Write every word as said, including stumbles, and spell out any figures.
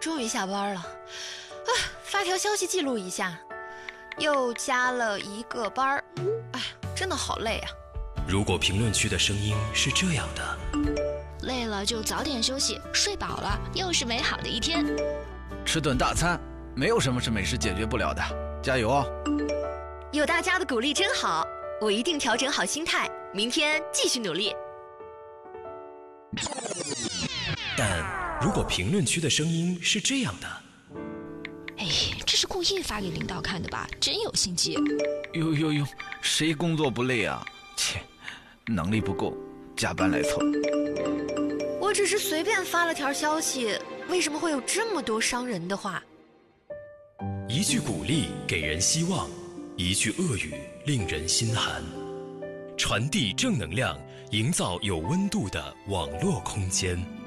终于下班了，啊，发条消息记录一下，又加了一个班儿，哎，真的好累啊。 如果评论区的声音是这样的， 累了就早点休息，睡饱了又是美好的一天。 吃顿大餐，没有什么是美食解决不了的，加油哦！ 有大家的鼓励真好，我一定调整好心态，明天继续努力。 但如果评论区的声音是这样的， 哎，这是故意发给领导看的吧？真有心机。 呦呦呦，谁工作不累啊？切，能力不够，加班来凑。 我只是随便发了条消息，为什么会有这么多伤人的话？ 一句鼓励给人希望，一句恶语令人心寒。传递正能量，营造有温度的网络空间。